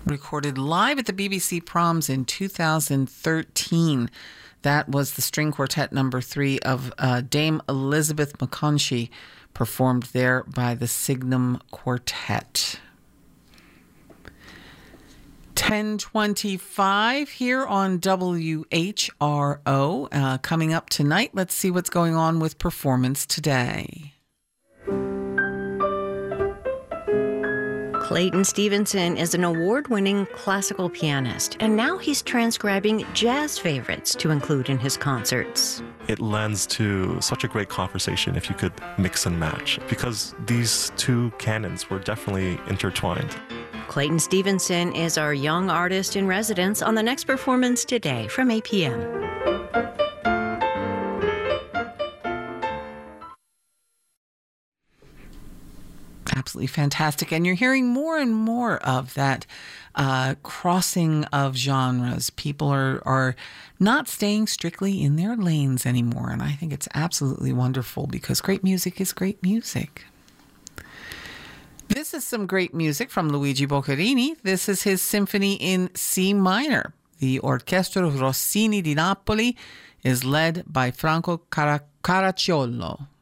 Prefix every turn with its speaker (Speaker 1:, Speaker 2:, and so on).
Speaker 1: recorded live at the BBC Proms in 2013. That was the string quartet number 3 of Dame Elizabeth McConchie, performed there by the Signum Quartet. 10:25 here on WHRO. Coming up tonight, let's see what's going on with Performance Today.
Speaker 2: Clayton Stevenson is an award-winning classical pianist, and now he's transcribing jazz favorites to include in his concerts.
Speaker 3: It lends to such a great conversation if you could mix and match, because these two canons were definitely intertwined.
Speaker 2: Clayton Stevenson is our young artist in residence on the next Performance Today from 8 p.m.
Speaker 1: Absolutely fantastic. And you're hearing more and more of that crossing of genres. People are not staying strictly in their lanes anymore. And I think it's absolutely wonderful because great music is great music. This is some great music from Luigi Boccherini. This is his symphony in C minor. The Orchestra Rossini di Napoli is led by Franco Caracciolo.